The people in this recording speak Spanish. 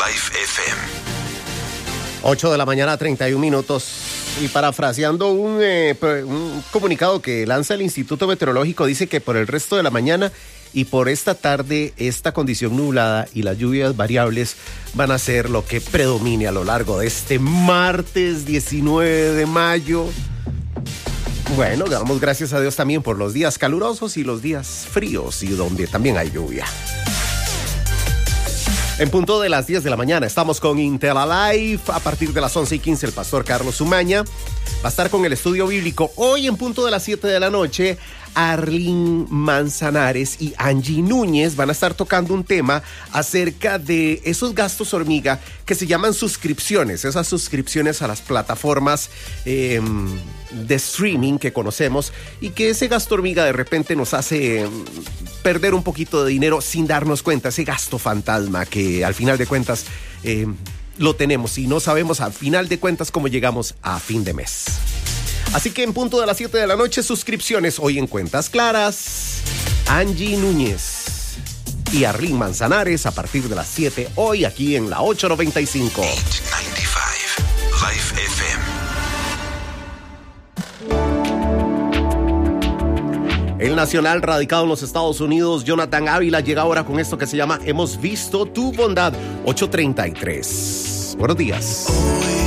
Life FM. 8 de la mañana, 31 minutos. Y parafraseando un comunicado que lanza el Instituto Meteorológico, dice que por el resto de la mañana y por esta tarde, esta condición nublada y las lluvias variables van a ser lo que predomine a lo largo de este martes 19 de mayo. Bueno, damos gracias a Dios también por los días calurosos y los días fríos y donde también hay lluvia. En punto de las 10 de la mañana estamos con Intelalive. A partir de las 11:15 el pastor Carlos Umaña va a estar con el estudio bíblico. Hoy en punto de las 7 de la noche, Arlene Manzanares y Angie Núñez van a estar tocando un tema acerca de esos gastos hormiga que se llaman suscripciones, esas suscripciones a las plataformas de streaming que conocemos, y que ese gasto hormiga de repente nos hace perder un poquito de dinero sin darnos cuenta, ese gasto fantasma que al final de cuentas lo tenemos y no sabemos al final de cuentas cómo llegamos a fin de mes. Así que en punto de las 7 de la noche, suscripciones hoy en Cuentas Claras. Angie Núñez y Arlene Manzanares a partir de las 7 hoy aquí en la 895. 895 Life FM. El nacional radicado en los Estados Unidos, Jonathan Ávila, llega ahora con esto que se llama Hemos visto tu bondad. 8:33. Buenos días.